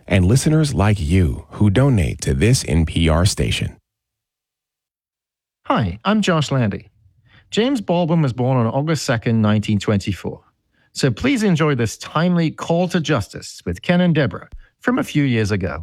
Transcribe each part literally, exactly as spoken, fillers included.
and listeners like you who donate to this N P R station. Hi, I'm Josh Landy. James Baldwin was born on August second, nineteen twenty-four. So please enjoy this timely call to justice with Ken and Deborah from a few years ago.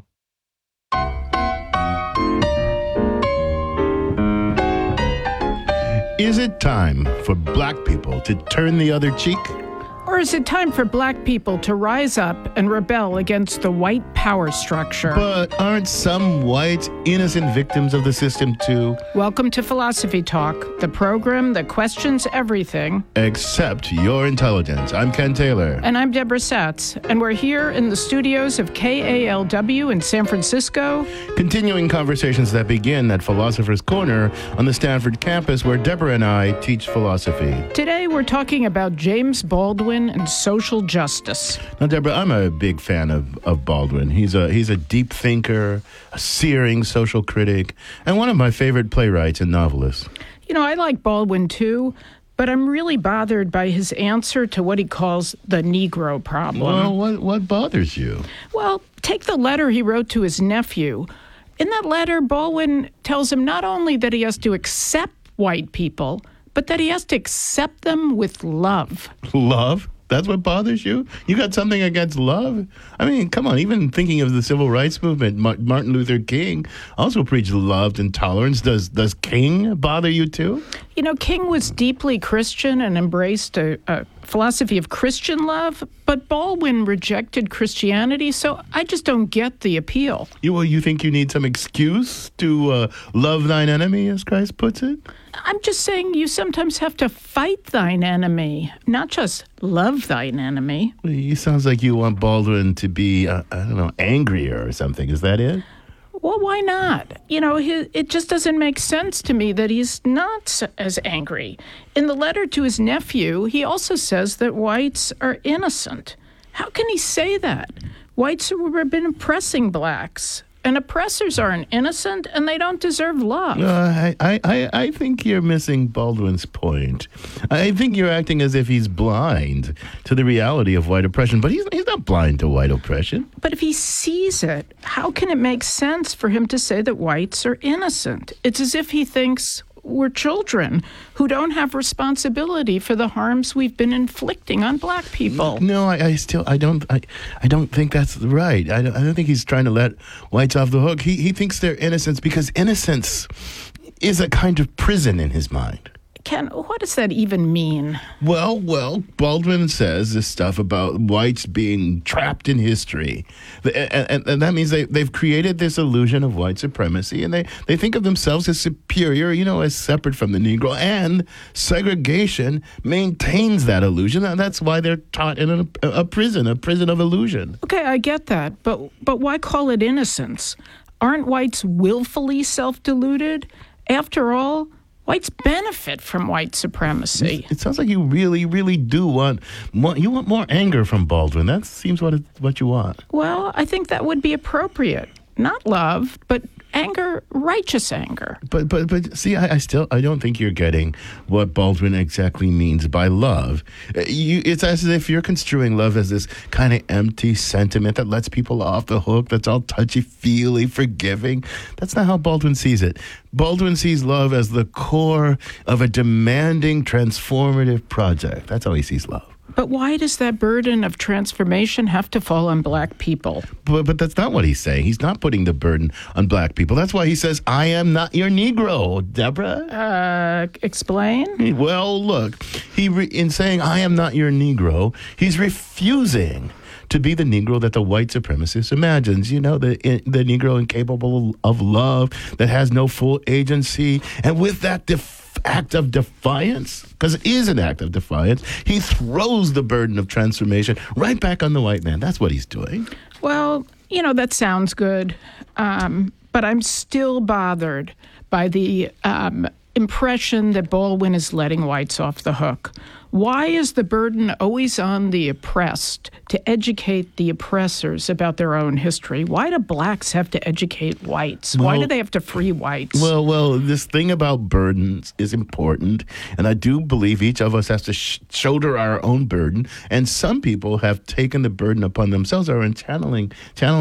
Is it time for black people to turn the other cheek? Or is it time for black people to rise up and rebel against the white power structure? But aren't some whites innocent victims of the system too? Welcome to Philosophy Talk, the program that questions everything except your intelligence. I'm Ken Taylor. And I'm Deborah Satz. And we're here in the studios of K A L W in San Francisco, continuing conversations that begin at Philosopher's Corner on the Stanford campus where Deborah and I teach philosophy. Today we're talking about James Baldwin and social justice. Now, Deborah, I'm a big fan of, of Baldwin. He's a he's a deep thinker, a searing social critic, and one of my favorite playwrights and novelists. You know, I like Baldwin too, but I'm really bothered by his answer to what he calls the Negro problem. Well, what what bothers you? Well, take the letter he wrote to his nephew. In that letter, Baldwin tells him not only that he has to accept white people, but that he has to accept them with love. Love? That's what bothers you? You got something against love? I mean, come on, even thinking of the civil rights movement, Martin Luther King also preached love and tolerance. Does does King bother you too? You know, King was deeply Christian and embraced a, a philosophy of Christian love, but Baldwin rejected Christianity, so I just don't get the appeal. You, well, you think you need some excuse to uh, love thine enemy, as Christ puts it? I'm just saying you sometimes have to fight thine enemy, not just love thine enemy. It sounds like you want Baldwin to be, uh, I don't know, angrier or something. Is that it? Well, why not? You know, his, it just doesn't make sense to me that he's not as angry. In the letter to his nephew, he also says that whites are innocent. How can he say that? Whites have been oppressing blacks. And oppressors aren't innocent, and they don't deserve love. Uh, I, I, I think you're missing Baldwin's point. I think you're acting as if he's blind to the reality of white oppression, but he's, he's not blind to white oppression. But if he sees it, how can it make sense for him to say that whites are innocent? It's as if he thinks we're children who don't have responsibility for the harms we've been inflicting on black people. No, I, I still, I don't, I, I don't think that's right. I don't, I don't think he's trying to let whites off the hook. He, he thinks they're innocents because innocence is a kind of prison in his mind. Ken, what does that even mean? Well, well, Baldwin says this stuff about whites being trapped in history. And, and, and that means they, they've created this illusion of white supremacy, and they, they think of themselves as superior, you know, as separate from the Negro. And segregation maintains that illusion. And that's why they're taught in a, a prison, a prison of illusion. Okay, I get that. But, but why call it innocence? Aren't whites willfully self-deluded? After all, whites benefit from white supremacy. It sounds like you really, really do want more. You want more anger from Baldwin. That seems what it, what you want. Well, I think that would be appropriate. Not love, but anger, righteous anger. But but but see, I, I still I don't think you're getting what Baldwin exactly means by love. You, it's as if you're construing love as this kind of empty sentiment that lets people off the hook. That's all touchy-feely, forgiving. That's not how Baldwin sees it. Baldwin sees love as the core of a demanding, transformative project. That's how he sees love. But why does that burden of transformation have to fall on black people? But, but that's not what he's saying. He's not putting the burden on black people. That's why he says, I am not your Negro, Deborah. Uh, explain? Well, look, he re- in saying, I am not your Negro, he's refusing to be the Negro that the white supremacist imagines. You know, the the Negro incapable of love, that has no full agency. And with that def- act of defiance, because it is an act of defiance, he throws the burden of transformation right back on the white man. That's what he's doing. Well, you know, that sounds good. Um, but I'm still bothered by the um, impression that Baldwin is letting whites off the hook. Why is the burden always on the oppressed to educate the oppressors about their own history? Why do blacks have to educate whites? Why well, do they have to free whites? Well, well, this thing about burdens is important, and I do believe each of us has to sh- shoulder our own burden, and some people have taken the burden upon themselves or are channeling, channeling